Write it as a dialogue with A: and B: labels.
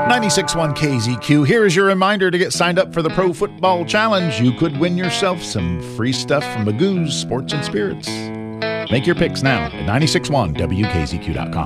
A: 96.1 KZQ. Here is your reminder to get signed up for the Pro Football Challenge. You could win yourself some free stuff from Magoo's Sports and Spirits. Make your picks now at 96.1WKZQ.com.